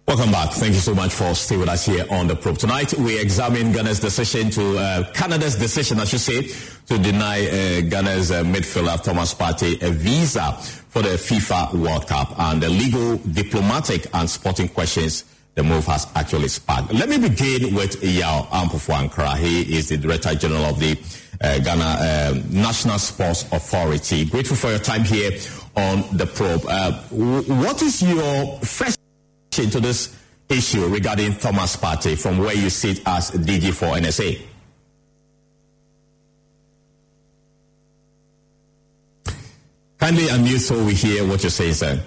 Welcome back. Thank you so much for staying with us here on The Probe. Tonight, we examine Canada's decision to deny Ghana's midfielder Thomas Partey a visa for the FIFA World Cup and the legal, diplomatic and sporting questions the move has actually sparked. Let me begin with Yao Ampofo-Ankara. He is the Director General of the Ghana National Sports Authority. Grateful for your time here on The Probe. What is your first to this issue regarding Thomas Partey from where you sit as DG for NSA? Kindly unmute so we hear what you're saying, sir.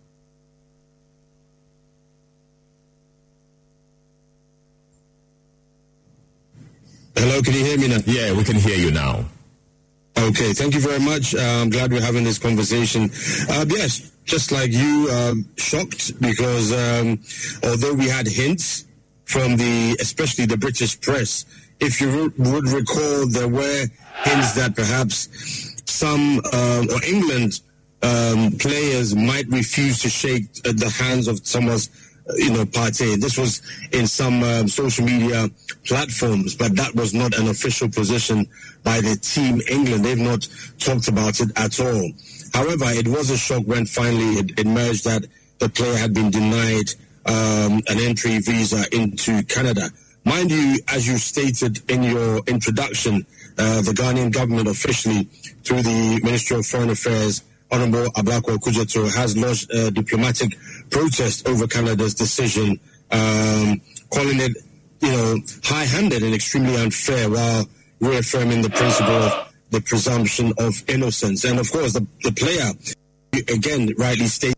Hello, can you hear me now? Yeah, we can hear you now. Okay, thank you very much. I'm glad we're having this conversation. Yes, just like you, shocked because although we had hints from especially the British press, if you would recall, there were hints that perhaps some or England players might refuse to shake the hands of Thomas Partey. This was in some social media platforms, but that was not an official position by the team England. They've not talked about it at all. However, it was a shock when finally it emerged that the player had been denied an entry visa into Canada. Mind you, as you stated in your introduction, the Ghanaian government officially, through the Ministry of Foreign Affairs, Honorable Ablakwa Kujato, has lodged a diplomatic protest over Canada's decision, calling it, high-handed and extremely unfair, while reaffirming the principle of the presumption of innocence. And of course, the player, again, rightly stated,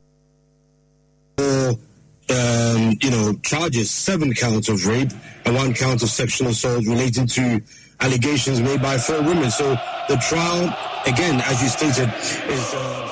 charges 7 counts of rape and 1 count of sexual assault relating to allegations made by 4 women. So the trial, again, as you stated, is